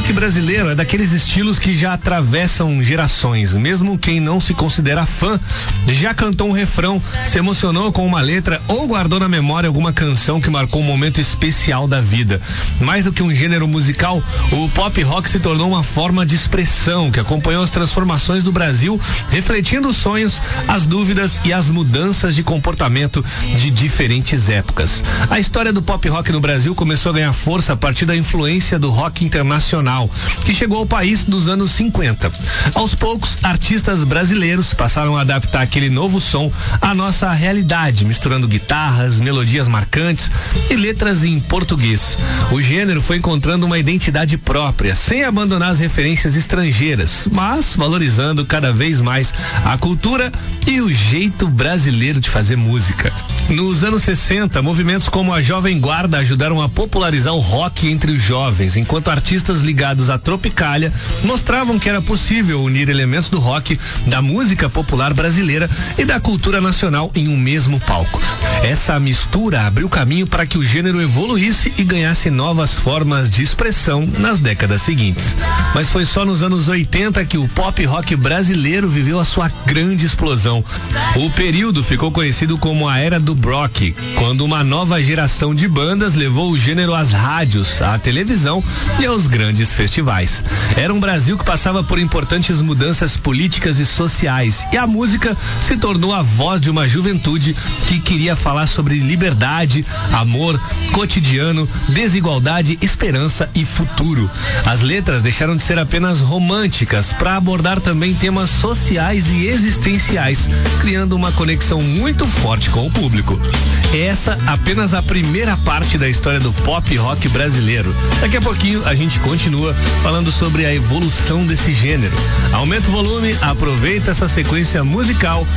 rock brasileiro é daqueles estilos que já atravessam gerações. Mesmo quem não se considera fã já cantou um refrão, se emocionou com uma letra ou guardou na memória alguma canção que marcou um momento especial da vida. Mais do que um gênero musical, o pop rock se tornou uma forma de expressão que acompanhou as transformações do Brasil, refletindo os sonhos, as dúvidas e as mudanças de comportamento de diferentes épocas. A história do pop rock no Brasil começou a ganhar força a partir da influência do rock internacional, que chegou ao país nos anos 50. Aos poucos, artistas brasileiros passaram a adaptar aquele novo som à nossa realidade, misturando guitarras, melodias marcantes e letras em português. O gênero foi encontrando uma identidade própria, sem abandonar as referências estrangeiras, mas valorizando cada vez mais a cultura e o jeito brasileiro de fazer música. Nos anos 60, movimentos como a Jovem Guarda ajudaram a popularizar o rock entre os jovens, enquanto artistas ligados à Tropicália mostravam que era possível unir elementos do rock, da música popular brasileira e da cultura nacional em um mesmo palco. Essa mistura abriu caminho para que o gênero evoluísse e ganhasse novas formas de expressão nas décadas seguintes. Mas foi só nos anos 80 que o pop rock brasileiro viveu a sua grande explosão. O período ficou conhecido como a Era do Rock, quando uma nova geração de bandas levou o gênero às rádios, à televisão e aos grandes festivais. Era um Brasil que passava por importantes mudanças políticas e sociais, e a música se tornou a voz de uma juventude que queria falar sobre liberdade, amor, cotidiano, desigualdade, esperança e futuro. As letras deixaram de ser apenas românticas para abordar também temas sociais e existenciais, criando uma conexão muito forte com o público. Essa apenas a primeira parte da história do pop rock brasileiro. Daqui a pouquinho a gente continua falando sobre a evolução desse gênero. Aumenta o volume, aproveita essa sequência musical